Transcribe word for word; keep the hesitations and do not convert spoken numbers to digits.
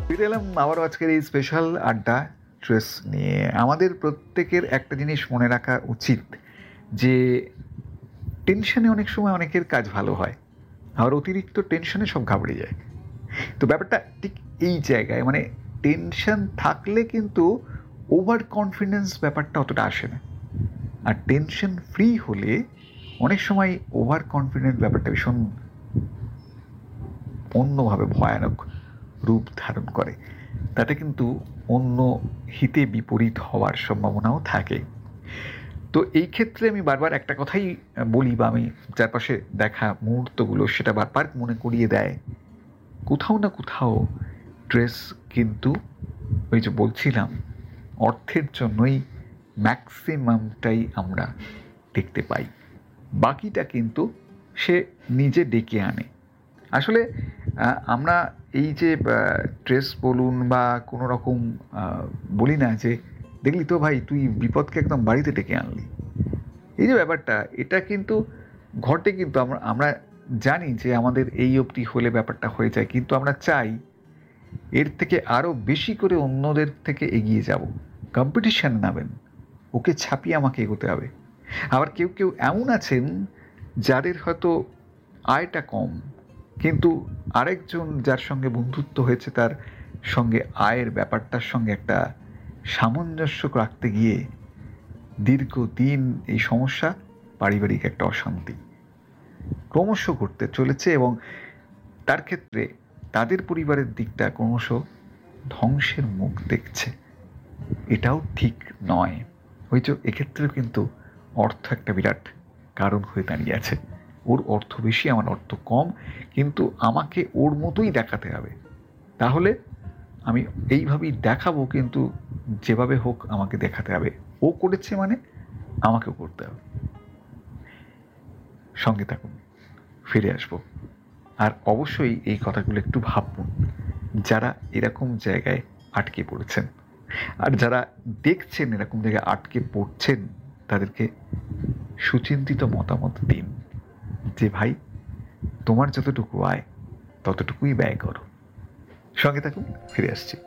ফিরে এলাম আবারও আজকের এই স্পেশাল আড্ডা স্ট্রেস নিয়ে। আমাদের প্রত্যেকের একটা জিনিস মনে রাখা উচিত যে টেনশনে অনেক সময় অনেকের কাজ ভালো হয়, আর অতিরিক্ত টেনশনে সব ঘাবড়ে যায়। তো ব্যাপারটা ঠিক এই জায়গায়, মানে টেনশন থাকলে কিন্তু ওভার কনফিডেন্স ব্যাপারটা অতটা আসে না, আর টেনশন ফ্রি হলে অনেক সময় ওভার কনফিডেন্স ব্যাপারটা ভীষণ অন্যভাবে ভয়ানক রূপ ধারণ করে। তাতে কিন্তু অন্য হিতে বিপরীত হওয়ার সম্ভাবনাও থাকে। তো এই ক্ষেত্রে আমি বারবার একটা কথাই বলি, বা আমি চারপাশে দেখা মুহূর্তগুলো সেটা বারবার মনে করিয়ে দেয়, কোথাও না কোথাও স্ট্রেস কিন্তু ওই যে বলছিলাম অর্থের জন্যই ম্যাক্সিমামটাই আমরা দেখতে পাই, বাকিটা কিন্তু সে নিজে ডেকে আনে। আসলে আমরা এই যে স্ট্রেস বলুন বা কোনো রকম বলি না যে দেখলি তো ভাই তুই বিপদকে একদম বাড়িতে ডেকে আনলি, এই যে ব্যাপারটা এটা কিন্তু ঘটে। কিন্তু আমরা আমরা জানি যে আমাদের এই অবধি হলে ব্যাপারটা হয়ে যায়, কিন্তু আমরা চাই এর থেকে আরও বেশি করে অন্যদের থেকে এগিয়ে যাব, কম্পিটিশান নামেন, ওকে ছাপিয়ে আমাকে এগোতে হবে। আবার কেউ কেউ এমন আছেন যাদের হয়তো আয়টা কম, কিন্তু আরেকজন যার সঙ্গে বন্ধুত্ব হয়েছে তার সঙ্গে আয়ের ব্যাপারটার সঙ্গে একটা সামঞ্জস্য রাখতে গিয়ে দীর্ঘদিন এই সমস্যা, পারিবারিক একটা অশান্তি ক্রমশ ঘটতে চলেছে, এবং তার ক্ষেত্রে তাদের পরিবারের দিকটা ক্রমশ ধ্বংসের মুখ দেখছে। এটাও ঠিক নয়। ওই যে এক্ষেত্রেও কিন্তু অর্থ একটা বিরাট কারণ হয়ে দাঁড়িয়ে আছে। ওর অর্থ বেশি, আমার অর্থ কম, কিন্তু আমাকে ওর মতোই দেখাতে হবে, তাহলে আমি এইভাবেই দেখাবো, কিন্তু যেভাবে হোক আমাকে দেখাতে হবে। ও করেছে মানে আমাকেও করতে হবে। সঙ্গে থাকুন, ফিরে আসবো। আর অবশ্যই এই কথাগুলো একটু ভাবুন, যারা এরকম জায়গায় আটকে পড়েছেন, আর যারা দেখছেন এরকম জায়গায় আটকে পড়ছেন, তাদেরকে সুচিন্তিত মতামত দিন যে ভাই তোমার যতটুকু আয় ততটুকুই ব্যয় করো। সঙ্গে থাকুন, ফিরে আসছি।